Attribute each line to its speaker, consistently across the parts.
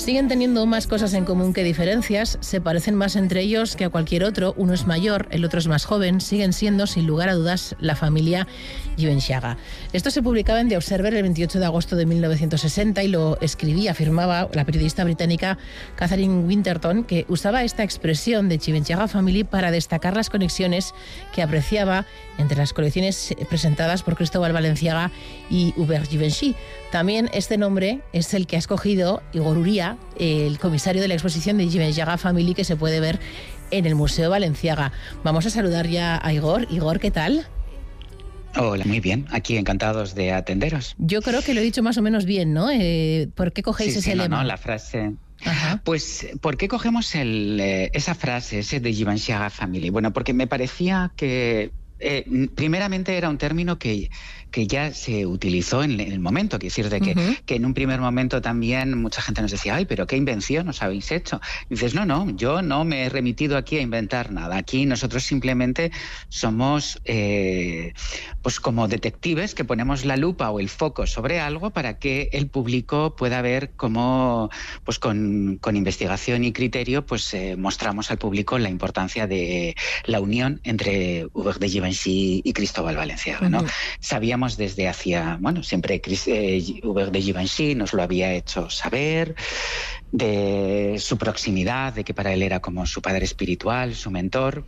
Speaker 1: Siguen teniendo más cosas en común que diferencias, se parecen más entre ellos que a cualquier otro. Uno es mayor, el otro es más joven. Siguen siendo, sin lugar a dudas, la familia Givenchy. Esto se publicaba en The Observer el 28 de agosto de 1960 y lo afirmaba la periodista británica Catherine Winterton, que usaba esta expresión de Givenchy Family para destacar las conexiones que apreciaba entre las colecciones presentadas por Cristóbal Balenciaga y Hubert Givenchy. También este nombre es el que ha escogido Igor Uría, el comisario de la exposición de Givenchy Family, que se puede ver en el Museo Balenciaga. Vamos a saludar ya a Igor. Igor, ¿qué tal?
Speaker 2: Hola, muy bien. Aquí encantados de atenderos.
Speaker 1: Yo creo que lo he dicho más o menos bien, ¿no? ¿Por qué cogéis ese lema?
Speaker 2: No, la frase...
Speaker 1: Ajá.
Speaker 2: Pues, ¿por qué cogemos esa frase, ese de Givenchy Family? Bueno, porque me parecía que... primeramente era un término que ya se utilizó en el momento, quiero decir, de que en un primer momento también mucha gente nos decía, ay, pero qué invención os habéis hecho. Y dices, no, yo no me he remitido aquí a inventar nada. Aquí nosotros simplemente somos pues como detectives que ponemos la lupa o el foco sobre algo para que el público pueda ver cómo, pues con investigación y criterio, pues mostramos al público la importancia de la unión entre Hubert de Givenchy y Cristóbal Balenciaga, ¿no? Sabíamos desde hacía, siempre Hubert de Givenchy nos lo había hecho saber, de su proximidad, de que para él era como su padre espiritual, su mentor.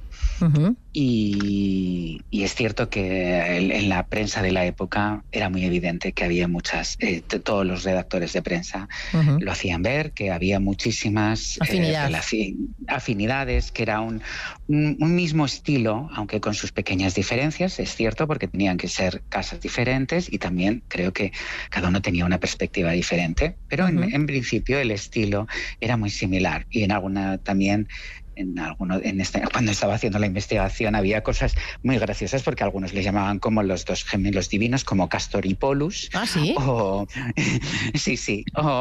Speaker 2: Y es cierto que en la prensa de la época era muy evidente que había todos los redactores de prensa lo hacían ver, que había muchísimas afinidades, que era un mismo estilo, aunque con sus pequeñas diferencias, es cierto, porque tenían que ser casas diferentes y también creo que cada uno tenía una perspectiva diferente, pero en principio el estilo era muy similar y en alguna también... cuando estaba haciendo la investigación había cosas muy graciosas porque algunos le llamaban como los dos gemelos divinos, como Castor y Polus.
Speaker 1: ¿Ah, sí?
Speaker 2: Sí.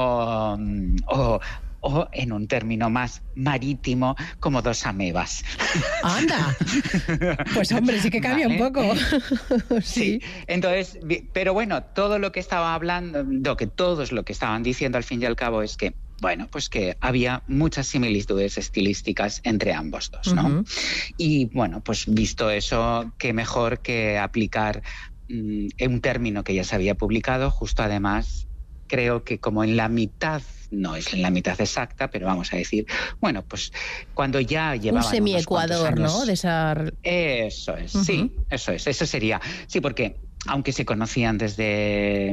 Speaker 2: O en un término más marítimo, como dos amebas.
Speaker 1: ¡Anda! Pues hombre, sí que cambia un poco.
Speaker 2: Sí. Entonces, pero bueno, todo lo que estaba hablando, que todos lo que estaban diciendo al fin y al cabo es que, bueno, pues que había muchas similitudes estilísticas entre ambos dos, ¿no? Y bueno, pues visto eso, qué mejor que aplicar un término que ya se había publicado, justo además, creo que como en la mitad, no es en la mitad exacta, pero vamos a decir, bueno, pues cuando ya llevaban
Speaker 1: un semiecuador,
Speaker 2: años,
Speaker 1: ¿no? De esa...
Speaker 2: Eso es, sí, eso sería. Sí, porque aunque se conocían desde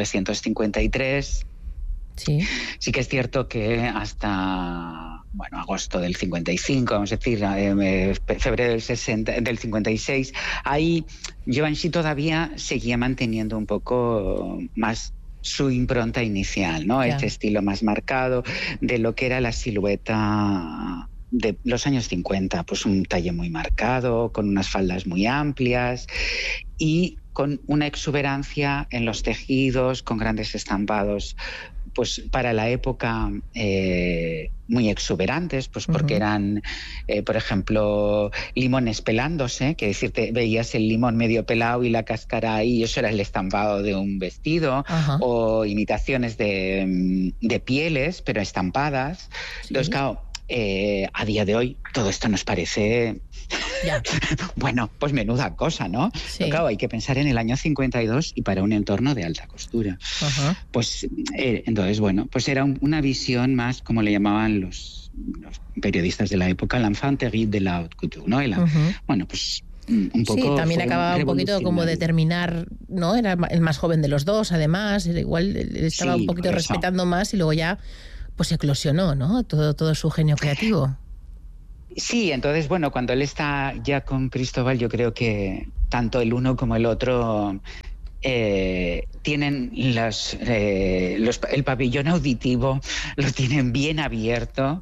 Speaker 2: 1953... Sí que es cierto que hasta agosto del 55, vamos a decir, febrero del 56, ahí Givenchy todavía seguía manteniendo un poco más su impronta inicial, ¿no? Este estilo más marcado de lo que era la silueta de los años 50, pues un talle muy marcado, con unas faldas muy amplias y con una exuberancia en los tejidos, con grandes estampados, pues para la época muy exuberantes, pues porque eran, por ejemplo, limones pelándose, que decirte, veías el limón medio pelado y la cáscara ahí, y eso era el estampado de un vestido, o imitaciones de pieles, pero estampadas. Entonces, claro, a día de hoy todo esto nos parece... bueno, pues menuda cosa, ¿no? Sí. Pero claro, hay que pensar en el año 52 y para un entorno de alta costura. Pues entonces, bueno, pues era una visión más, como le llamaban los periodistas de la época, l'enfant terrible de la haute couture, ¿no? Bueno, pues un poco...
Speaker 1: Sí, también acababa un poquito como de terminar, ¿no? Era el más joven de los dos, además, igual estaba un poquito respetando más y luego ya pues eclosionó, ¿no? Todo su genio creativo.
Speaker 2: Sí, entonces, bueno, cuando él está ya con Cristóbal, yo creo que tanto el uno como el otro tienen el pabellón auditivo, lo tienen bien abierto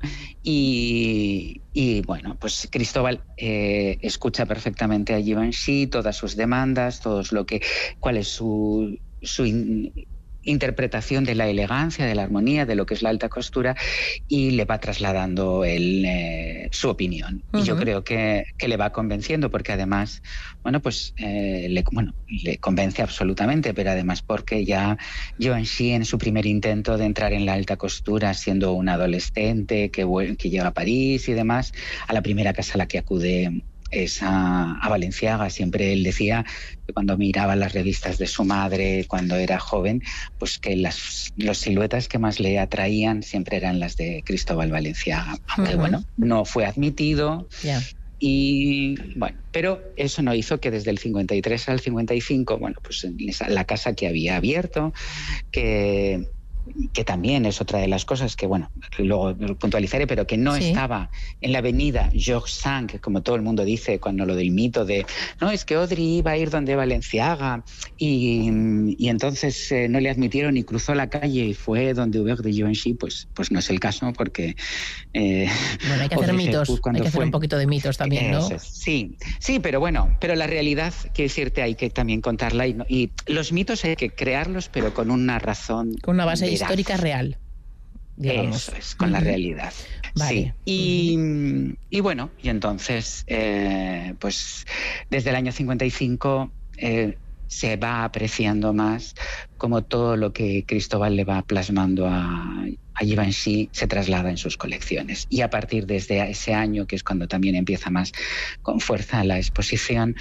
Speaker 2: y bueno, pues Cristóbal escucha perfectamente a Givenchy, todas sus demandas, cuál es su interpretación de la elegancia, de la armonía, de lo que es la alta costura, y le va trasladando su opinión. Y yo creo que le va convenciendo, porque además, pues le convence absolutamente, pero además porque ya Givenchy, en su primer intento de entrar en la alta costura, siendo un adolescente que llega a París y demás, a la primera casa a la que acude es a Balenciaga. Siempre él decía que cuando miraba las revistas de su madre cuando era joven, pues que las siluetas que más le atraían siempre eran las de Cristóbal Balenciaga. Aunque no fue admitido.
Speaker 1: Yeah.
Speaker 2: Y bueno, pero eso no hizo que desde el 53 al 55, pues la casa que había abierto, que también es otra de las cosas que, luego puntualizaré, pero que no estaba en la avenida Georges V, como todo el mundo dice cuando lo del mito de, no, es que Audrey iba a ir donde Balenciaga y entonces no le admitieron y cruzó la calle y fue donde Hubert de Givenchy, pues no es el caso, porque...
Speaker 1: hay que hacer mitos, hay que hacer un poquito de mitos también, ¿no?
Speaker 2: Sí, pero la realidad, quiero decirte, hay que también contarla y los mitos hay que crearlos, pero con una razón...
Speaker 1: Con una base histórica real, digamos.
Speaker 2: Eso es, con la realidad.
Speaker 1: Vale.
Speaker 2: Sí. Y entonces, pues desde el año 55 se va apreciando más como todo lo que Cristóbal le va plasmando a Givenchy se traslada en sus colecciones. Y a partir de ese año, que es cuando también empieza más con fuerza la exposición,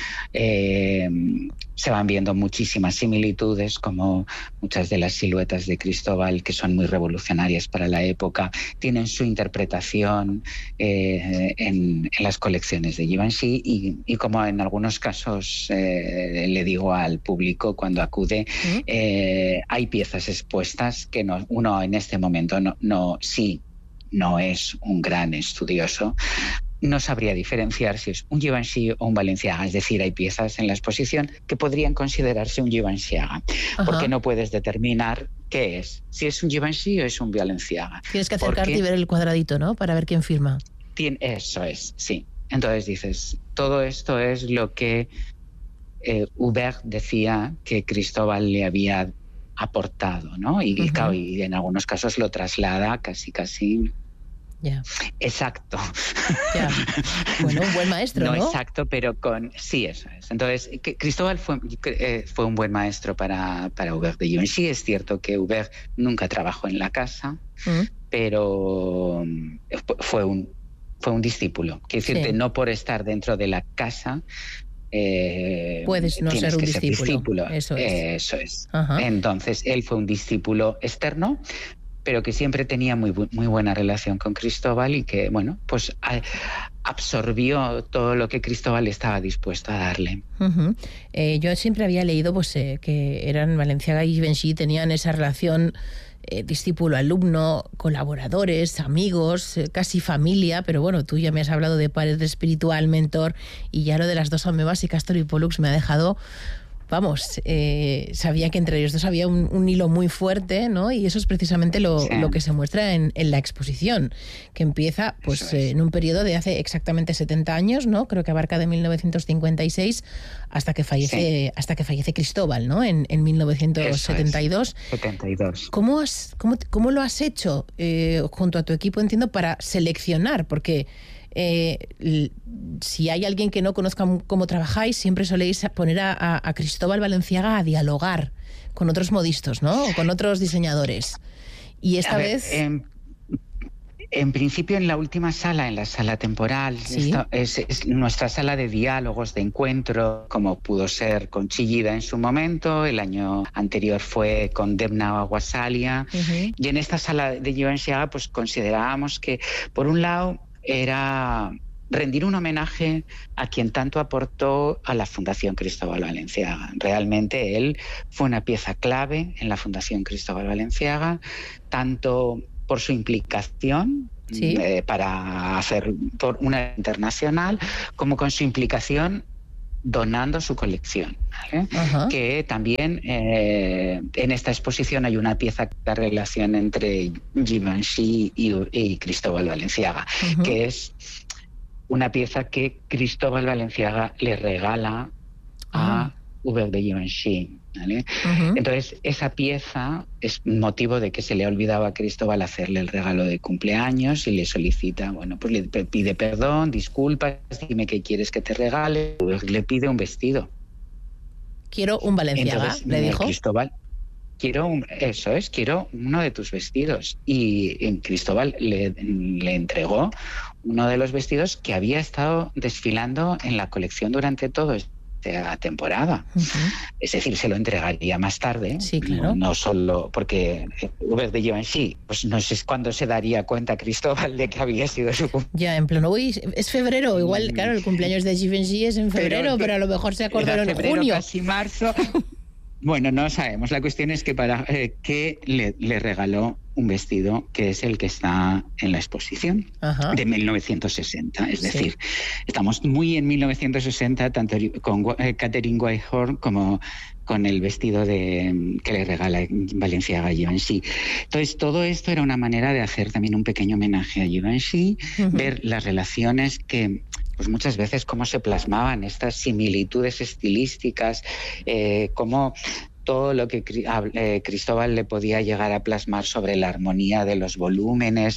Speaker 2: se van viendo muchísimas similitudes, como muchas de las siluetas de Cristóbal, que son muy revolucionarias para la época, tienen su interpretación en las colecciones de Givenchy, y como en algunos casos le digo al público cuando acude, hay piezas expuestas que uno en este momento no es un gran estudioso, no sabría diferenciar si es un Givenchy o un Balenciaga. Es decir, hay piezas en la exposición que podrían considerarse un Givenchyaga, porque no puedes determinar qué es, si es un Givenchy o es un Balenciaga.
Speaker 1: Tienes que acercarte y ver el cuadradito, ¿no? Para ver quién firma.
Speaker 2: Eso es, sí. Entonces dices, todo esto es lo que Hubert decía que Cristóbal le había aportado, ¿no? Y en algunos casos lo traslada casi exacto.
Speaker 1: Bueno, un buen maestro, ¿no?
Speaker 2: No exacto, pero sí, eso es. Entonces, Cristóbal fue un buen maestro para Hubert de Givenchy. Es cierto que Hubert nunca trabajó en la casa, pero fue un discípulo. Quiero decirte, no por estar dentro de la casa
Speaker 1: puedes no ser un discípulo. Eso
Speaker 2: es. Entonces, él fue un discípulo externo, pero que siempre tenía muy buena relación con Cristóbal y que, pues absorbió todo lo que Cristóbal estaba dispuesto a darle.
Speaker 1: Yo siempre había leído que eran Balenciaga y Givenchy, tenían esa relación discípulo-alumno, colaboradores, amigos, casi familia, pero bueno, tú ya me has hablado de padre espiritual, mentor, y ya lo de las dos amebas y Castor y Pollux me ha dejado... Vamos, sabía que entre ellos dos había un hilo muy fuerte, ¿no? Y eso es precisamente lo que se muestra en la exposición, que empieza en un periodo de hace exactamente 70 años, ¿no? Creo que abarca de 1956 hasta que fallece Cristóbal, ¿no? En 1972.
Speaker 2: 72.
Speaker 1: ¿Cómo lo has hecho junto a tu equipo, entiendo, para seleccionar? Porque... si hay alguien que no conozca cómo trabajáis, siempre soléis poner a Cristóbal Balenciaga a dialogar con otros modistas, ¿no? O con otros diseñadores. Y esta vez...
Speaker 2: En principio, en la última sala, en la sala temporal, es nuestra sala de diálogos, de encuentro, como pudo ser con Chillida en su momento. El año anterior fue con Demna Gwasalia. Y en esta sala de Givenchy, pues considerábamos que, por un lado, era rendir un homenaje a quien tanto aportó a la Fundación Cristóbal Balenciaga. Realmente él fue una pieza clave en la Fundación Cristóbal Balenciaga, tanto por su implicación para hacer una internacional, como con su implicación donando su colección, ¿vale? Que también en esta exposición hay una pieza de relación entre Givenchy y Cristóbal Balenciaga, que es una pieza que Cristóbal Balenciaga le regala a Hubert de Givenchy. ¿vale? Entonces, esa pieza es motivo de que se le ha olvidado a Cristóbal hacerle el regalo de cumpleaños y le solicita, bueno, pues le pide perdón, disculpas, dime qué quieres que te regale, pues le pide un vestido.
Speaker 1: Quiero un Balenciaga,
Speaker 2: entonces,
Speaker 1: le dijo.
Speaker 2: Cristóbal, quiero uno de tus vestidos. Y Cristóbal le entregó uno de los vestidos que había estado desfilando en la colección durante todo esta temporada. Es decir, se lo entregaría más tarde.
Speaker 1: Sí, claro.
Speaker 2: No solo porque Hubert de Givenchy, pues no sé cuándo se daría cuenta Cristóbal de que había sido su cumpleaños.
Speaker 1: Ya, en plan, uy, es febrero, igual, claro, el cumpleaños de Givenchy es en febrero, pero a lo mejor se acordaron en junio.
Speaker 2: Casi marzo. Bueno, no sabemos. La cuestión es que que le regaló un vestido que es el que está en la exposición de 1960. Es decir, estamos muy en 1960, tanto con Catherine Whitehorn como con el vestido que le regala Balenciaga a Givenchy. Entonces, todo esto era una manera de hacer también un pequeño homenaje a Givenchy, ver las relaciones que... pues muchas veces cómo se plasmaban estas similitudes estilísticas, cómo todo lo que Cristóbal le podía llegar a plasmar sobre la armonía de los volúmenes,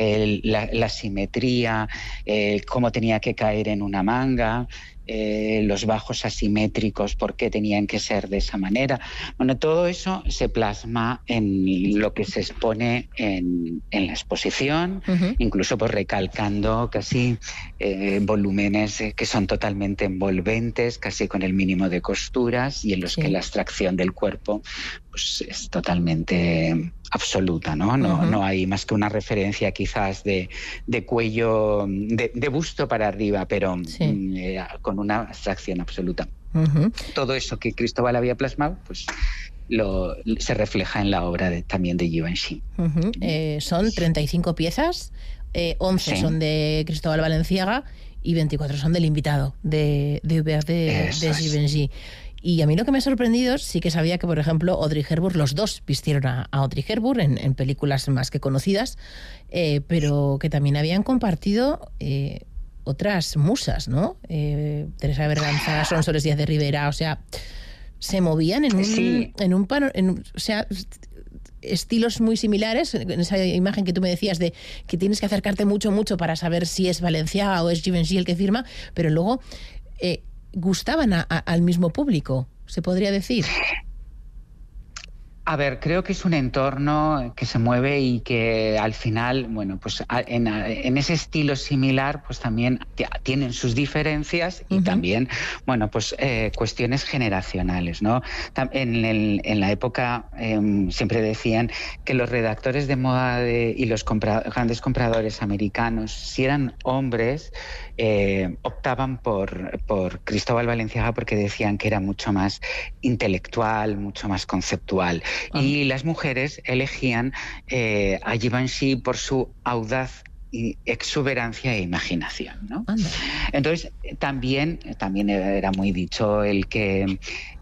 Speaker 2: la simetría, cómo tenía que caer en una manga, los bajos asimétricos, por qué tenían que ser de esa manera. Bueno, todo eso se plasma en lo que se expone en la exposición, incluso pues recalcando casi volúmenes que son totalmente envolventes, casi con el mínimo de costuras, y en los que la abstracción del cuerpo pues es totalmente absoluta, ¿no? No hay más que una referencia quizás de cuello, de busto para arriba, pero con una abstracción absoluta. Todo eso que Cristóbal había plasmado, pues se refleja en la obra también de Givenchy.
Speaker 1: Son 35 piezas, 11 son de Cristóbal Balenciaga y 24 son del invitado, de Hubert de Givenchy. Y a mí lo que me ha sorprendido, sí que sabía que, por ejemplo, Audrey Hepburn, los dos vistieron a Audrey Hepburn en películas más que conocidas, pero que también habían compartido otras musas, ¿no? Teresa Berganza, Sonsoles Díaz de Rivera, o sea, se movían o sea, estilos muy similares, en esa imagen que tú me decías de que tienes que acercarte mucho para saber si es Balenciaga o es Givenchy el que firma, pero luego gustaban al mismo público, se podría decir.
Speaker 2: A ver, creo que es un entorno que se mueve y que al final, bueno, pues en ese estilo similar, pues también tienen sus diferencias y también, bueno, pues cuestiones generacionales, ¿no? En la época siempre decían que los redactores de moda y los grandes compradores americanos, si eran hombres, optaban por Cristóbal Balenciaga porque decían que era mucho más intelectual, mucho más conceptual. Y las mujeres elegían a Givenchy por su audaz, exuberancia e imaginación, ¿no? Entonces, también era muy dicho el que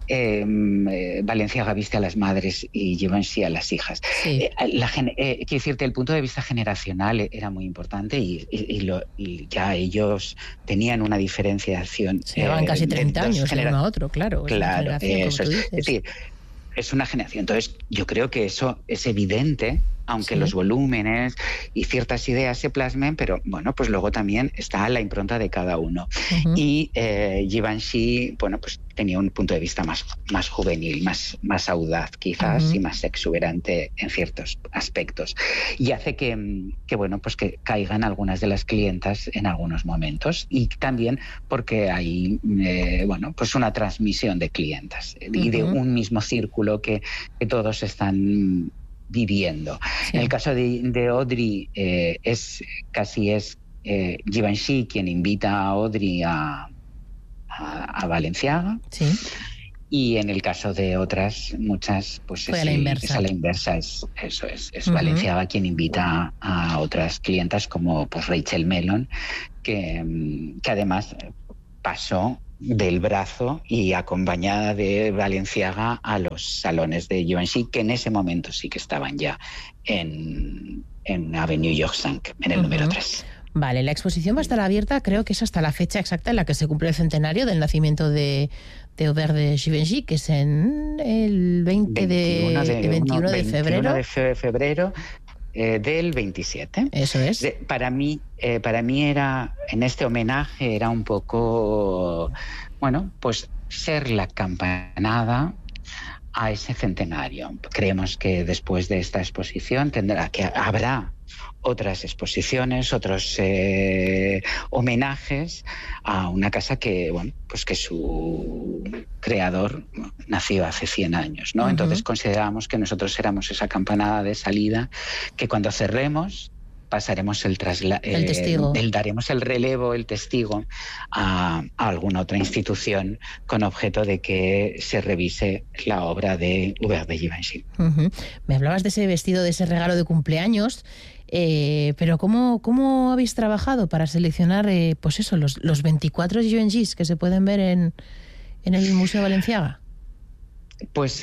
Speaker 2: Balenciaga viste a las madres y Givenchy a las hijas. Quiero decirte, el punto de vista generacional era muy importante y ya ellos tenían una diferenciación.
Speaker 1: Se llevan casi 30 años de uno a otro, claro.
Speaker 2: Claro, eso es decir, es una generación. Entonces, yo creo que eso es evidente, aunque los volúmenes y ciertas ideas se plasmen, pero bueno, pues luego también está la impronta de cada uno. Y Givenchy, bueno, pues tenía un punto de vista más juvenil, más audaz quizás, y más exuberante en ciertos aspectos. Y hace que bueno, pues que caigan algunas de las clientas en algunos momentos, y también porque hay bueno, pues una transmisión de clientas y de un mismo círculo que todos están viviendo. En el caso de Audrey, es Givenchy quien invita a Audrey a Balenciaga. Y en el caso de otras muchas, pues es a la inversa. Es Balenciaga quien invita a otras clientas como pues Rachel Mellon, que además pasó del brazo y acompañada de Balenciaga a los salones de Givenchy, que en ese momento sí que estaban ya en Avenue York 5, en el número 3.
Speaker 1: Vale, la exposición va a estar abierta, creo que es hasta la fecha exacta en la que se cumple el centenario del nacimiento de Aubert de Givenchy, que es en el 21 de febrero.
Speaker 2: 21 de febrero del 27.
Speaker 1: Eso es.
Speaker 2: Para mí era, en este homenaje, era un poco, bueno, pues ser la campanada a ese centenario. Creemos que después de esta exposición habrá otras exposiciones, otros homenajes a una casa que, bueno, pues que su creador nació hace 100 años, ¿no? Uh-huh. Entonces consideramos que nosotros éramos esa campanada de salida, que cuando cerremos pasaremos daremos el relevo, el testigo a alguna otra institución con objeto de que se revise la obra de Aubert de Givenchy.
Speaker 1: Uh-huh. Me hablabas de ese vestido, de ese regalo de cumpleaños, pero ¿cómo habéis trabajado para seleccionar pues eso, los 24 Givenchys que se pueden ver en el Museo Balenciaga?
Speaker 2: Pues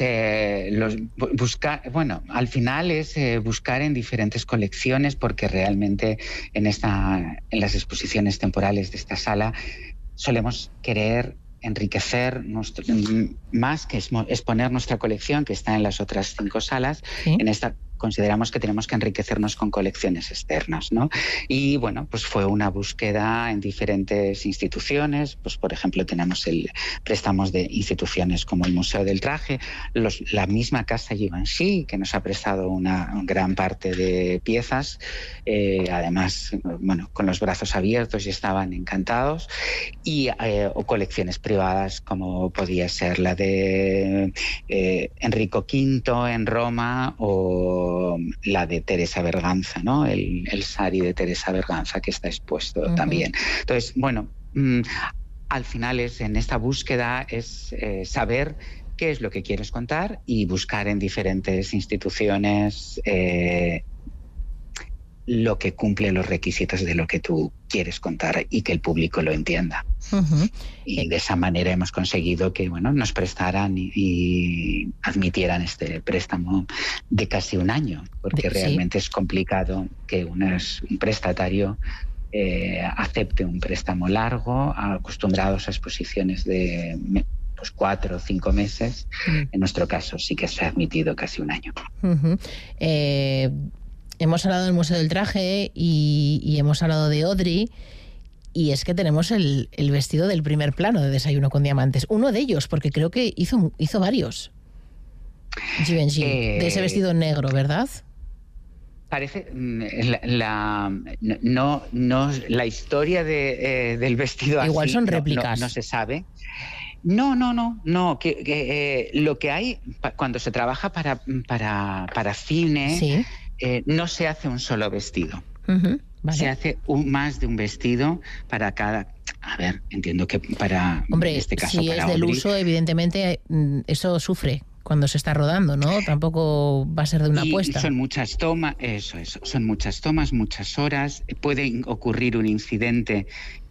Speaker 2: buscar, bueno, al final es buscar en diferentes colecciones, porque realmente en las exposiciones temporales de esta sala solemos querer enriquecer más que exponer nuestra colección, que está en las otras 5 salas. ¿Sí? En esta consideramos que tenemos que enriquecernos con colecciones externas, ¿no? Y bueno, pues fue una búsqueda en diferentes instituciones. Pues por ejemplo tenemos préstamos de instituciones como el Museo del Traje, la misma casa Givenchy, que nos ha prestado una gran parte de piezas, además, bueno, con los brazos abiertos y estaban encantados, y o colecciones privadas como podía ser la de Enrico V en Roma, o la de Teresa Berganza, ¿no? El sari de Teresa Berganza, que está expuesto uh-huh. también. Entonces, bueno, al final en esta búsqueda es saber qué es lo que quieres contar y buscar en diferentes instituciones lo que cumple los requisitos de lo que tú quieres contar y que el público lo entienda. Uh-huh. Y de esa manera hemos conseguido que, bueno, nos prestaran y admitieran este préstamo de casi un año, porque realmente es complicado que un prestatario acepte un préstamo largo, acostumbrados a exposiciones de 4 o 5 meses. Uh-huh. En nuestro caso sí que se ha admitido casi un año.
Speaker 1: Uh-huh. Hemos hablado del Museo del Traje y hemos hablado de Audrey, y es que tenemos el vestido del primer plano de Desayuno con Diamantes. Uno de ellos, porque creo que hizo varios. Givenchy, de ese vestido negro, ¿verdad?
Speaker 2: Parece la historia del vestido.
Speaker 1: Igual
Speaker 2: así,
Speaker 1: son réplicas.
Speaker 2: No se sabe. No. Que lo que hay cuando se trabaja para cine. ¿Sí? No se hace un solo vestido. Uh-huh, vale. Se hace más de un vestido para cada... A ver, entiendo que
Speaker 1: Hombre,
Speaker 2: en este caso
Speaker 1: si
Speaker 2: para
Speaker 1: es del
Speaker 2: Audrey,
Speaker 1: uso, evidentemente eso sufre cuando se está rodando, ¿no? Tampoco va a ser de una apuesta.
Speaker 2: Son muchas tomas, son muchas tomas, muchas horas. Puede ocurrir un incidente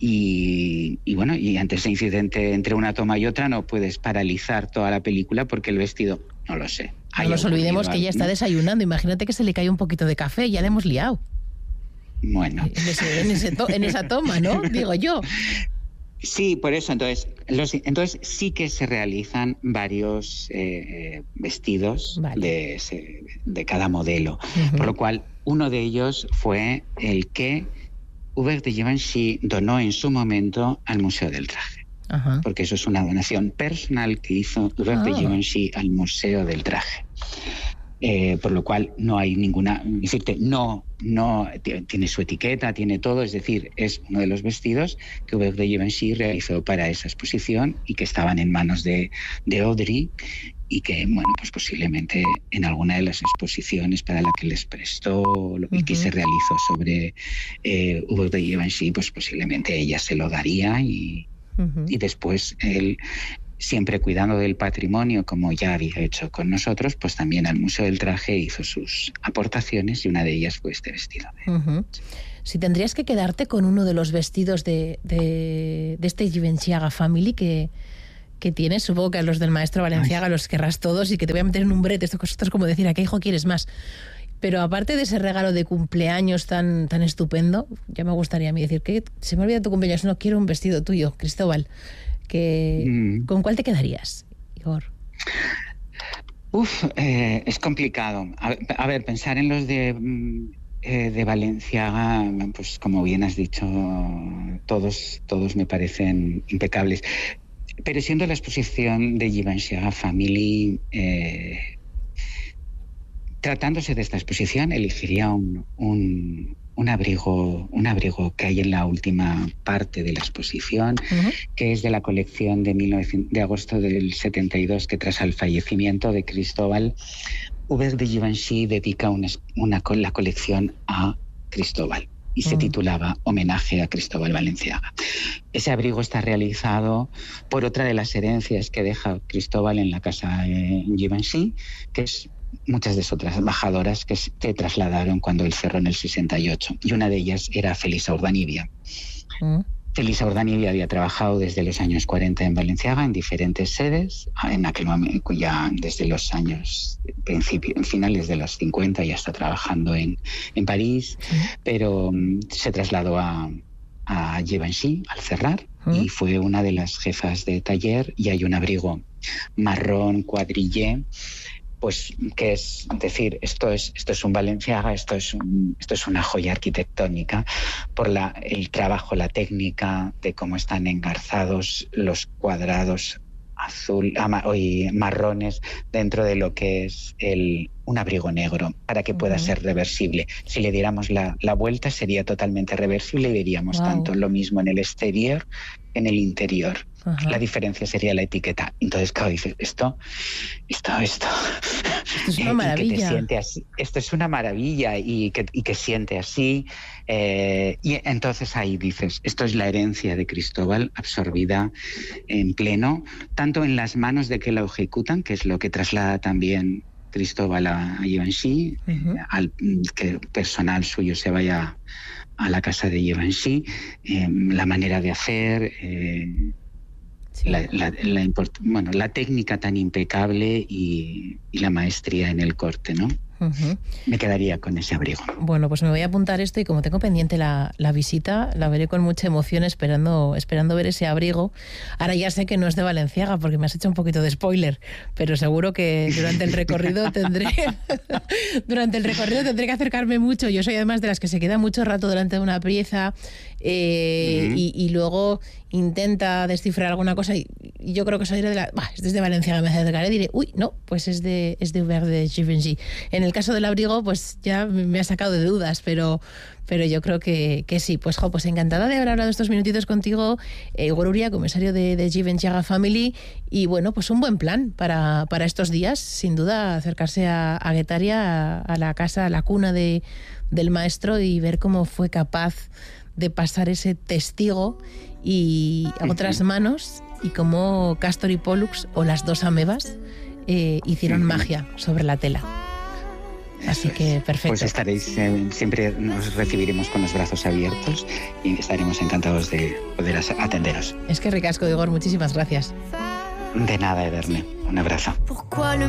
Speaker 2: y bueno, y ante ese incidente entre una toma y otra no puedes paralizar toda la película porque el vestido, no lo sé.
Speaker 1: No nos olvidemos que ella está desayunando. Imagínate que se le cae un poquito de café y ya le hemos liado.
Speaker 2: Bueno.
Speaker 1: En esa toma, ¿no? Digo yo.
Speaker 2: Sí, por eso. Entonces sí que se realizan varios vestidos, vale, de cada modelo. Uh-huh. Por lo cual, uno de ellos fue el que Aubert de Givenchy donó en su momento al Museo del Traje. Uh-huh. Porque eso es una donación personal que hizo Aubert de Givenchy al Museo del Traje. Por lo cual no hay ninguna, decirte, no tiene su etiqueta, tiene todo, es decir, es uno de los vestidos que Aubert de Givenchy realizó para esa exposición y que estaban en manos de Audrey, y que, bueno, pues posiblemente en alguna de las exposiciones para la que les prestó y que se realizó sobre Aubert de Givenchy, pues posiblemente ella se lo daría y después él, siempre cuidando del patrimonio, como ya había hecho con nosotros, pues también al Museo del Traje hizo sus aportaciones y una de ellas fue este vestido.
Speaker 1: Uh-huh. Si tendrías que quedarte con uno de los vestidos de este Givenchy Family que tienes, supongo que a los del maestro Balenciaga los querrás todos y que te voy a meter en un brete, esto es como decir, ¿a qué hijo quieres más? Pero aparte de ese regalo de cumpleaños tan estupendo, ya me gustaría a mí decir que se me olvida tu cumpleaños, no quiero un vestido tuyo, Cristóbal. ¿Con cuál te quedarías, Igor?
Speaker 2: Es complicado. A ver, pensar en los de Valenciaga, pues como bien has dicho, todos me parecen impecables. Pero siendo la exposición de Givenchy Family, tratándose de esta exposición, elegiría un abrigo que hay en la última parte de la exposición, que es de la colección de agosto del 72, que tras el fallecimiento de Cristóbal, Hubert de Givenchy dedica la colección a Cristóbal y se titulaba Homenaje a Cristóbal Valenciaga. Ese abrigo está realizado por otra de las herencias que deja Cristóbal en la casa Givenchy, que es muchas de sus embajadoras que se trasladaron cuando él cerró en el 68, y una de ellas era Felisa Urdanibia. Felisa Urdanibia había trabajado desde los años 40 en Valenciaga en diferentes sedes, en aquel momento ya desde los años finales de los 50 ya está trabajando en París, pero se trasladó a Givenchy al cerrar y fue una de las jefas de taller, y hay un abrigo marrón cuadrillé, pues que es decir, esto es un Valenciaga, esto es una joya arquitectónica por el trabajo, la técnica de cómo están engarzados los cuadrados marrones dentro de lo que es un abrigo negro, para que pueda ser reversible. Si le diéramos la vuelta sería totalmente reversible y veríamos tanto lo mismo en el exterior que en el interior. La diferencia sería la etiqueta. Entonces, claro, dices, esto
Speaker 1: es una maravilla.
Speaker 2: Y que te siente así. Esto es una maravilla y que siente así. Y entonces ahí dices, esto es la herencia de Cristóbal absorbida en pleno, tanto en las manos de que la ejecutan, que es lo que traslada también Cristóbal a Givenchy, al que personal suyo se vaya a la casa de Givenchy, la manera de hacer... La técnica tan impecable y la maestría en el corte, ¿no? Me quedaría con ese abrigo.
Speaker 1: Bueno, pues me voy a apuntar esto, y como tengo pendiente la visita, la veré con mucha emoción esperando ver ese abrigo. Ahora ya sé que no es de Valenciaga porque me has hecho un poquito de spoiler, pero seguro que durante el recorrido tendré que acercarme mucho. Yo soy además de las que se queda mucho rato delante de una pieza y luego intenta descifrar alguna cosa, y yo creo que soy de es desde Valenciaga, me acercaré y diré, uy, no, pues es de Hubert de Givenchy. En el caso del abrigo, pues ya me ha sacado de dudas, pero yo creo que sí. Pues encantada de haber hablado estos minutitos contigo, Igor Uría, comisario de Givenchy Family, y bueno, pues un buen plan para estos días, sin duda, acercarse a Guetaria, a la casa, a la cuna del maestro, y ver cómo fue capaz de pasar ese testigo y a otras manos, y cómo Castor y Pollux, o las dos amebas, hicieron magia sobre la tela. Así que perfecto.
Speaker 2: Pues estaréis, siempre nos recibiremos con los brazos abiertos y estaremos encantados de poder atenderos.
Speaker 1: Es que ricasco, Igor, muchísimas gracias.
Speaker 2: De nada, Ederne. Un abrazo.